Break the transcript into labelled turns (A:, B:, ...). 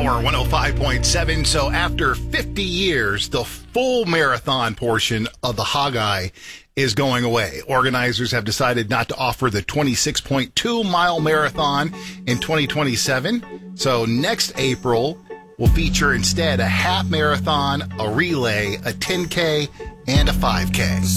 A: Power 105.7. So after 50 years, the full marathon portion of the Hog-Eye is going away. Organizers have decided not to offer the 26.2-mile marathon in 2027. So next April will feature instead a half marathon, a relay, a 10K, and a 5K.